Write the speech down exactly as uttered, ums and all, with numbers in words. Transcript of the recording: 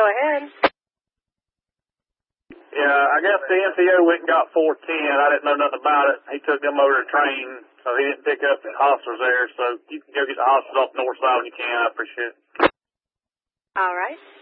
Go ahead. Yeah, I guess the N C O went and got four ten. I didn't know nothing about it. He took them over to train, so he didn't pick up the hospitals there. So you can go get the hospitals off the north side when you can. I appreciate it. All right.